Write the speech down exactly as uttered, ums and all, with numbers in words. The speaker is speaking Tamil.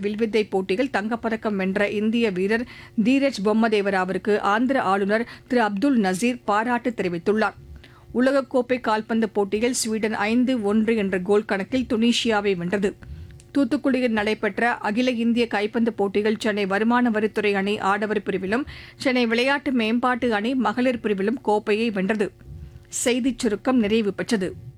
வில்வித்தை போட்டியில் தங்கப்பதக்கம் வென்ற இந்திய வீரர் தீரஜ் பொம்மதேவராவிற்கு ஆந்திர ஆளுநர் திரு அப்துல் நசீர் பாராட்டு தெரிவித்துள்ளார். உலகக்கோப்பை கால்பந்து போட்டியில் ஸ்வீடன் ஐந்து ஒன்று என்ற கோல் கணக்கில் துனிஷியாவை வென்றது. தூத்துக்குடியில் நடைபெற்ற அகில இந்திய கைப்பந்து போட்டியில் சென்னை வருமான வரித்துறை அணி ஆடவர் பிரிவிலும் சென்னை விளையாட்டு மேம்பாட்டு அணி மகளிர் பிரிவிலும் கோப்பையை வென்றது. செய்திச் சுருக்கம் நிறைவு பெற்றது.